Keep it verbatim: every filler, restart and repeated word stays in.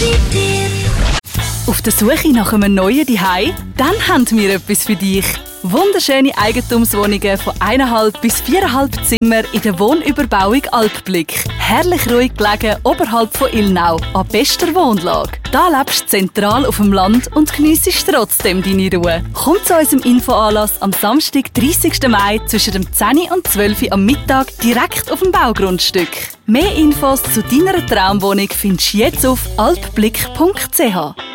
Auf der Suche nach einem neuen Zuhause? Dann haben wir etwas für dich. Wunderschöne Eigentumswohnungen von eineinhalb bis viereinhalb Zimmer in der Wohnüberbauung Alpblick. Herrlich ruhig gelegen oberhalb von Ilnau, an bester Wohnlage. Da lebst du zentral auf dem Land und geniessest trotzdem deine Ruhe. Komm zu unserem Infoanlass am Samstag, dreißigsten Mai zwischen dem zehn und zwölf Uhr am Mittag direkt auf dem Baugrundstück. Mehr Infos zu deiner Traumwohnung findest du jetzt auf alpblick punkt c h.